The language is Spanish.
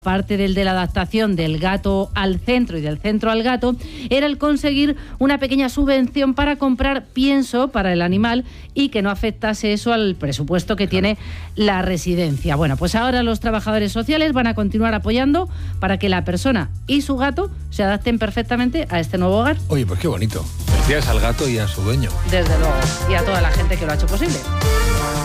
Parte del de la adaptación del gato al centro y del centro al gato, era el conseguir una pequeña subvención para comprar pienso para el animal y que no afectase eso al presupuesto que tiene la residencia. Bueno, pues ahora los trabajadores sociales van a continuar apoyando para que la persona y su gato se adapten perfectamente a este nuevo hogar. Oye, pues qué bonito. Felicidades al gato y a su dueño. Desde luego, y a toda la gente que lo ha hecho posible.